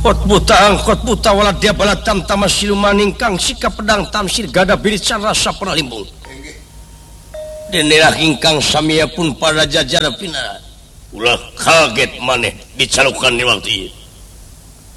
angkot buta wala dia bala tam-tama silumaning kang sikap pedang tamsir gada birican rasa penalimbung. Denera ingkang samia pun para jajar pina. Ulah kaget maneh dicalukan di waktu ieu.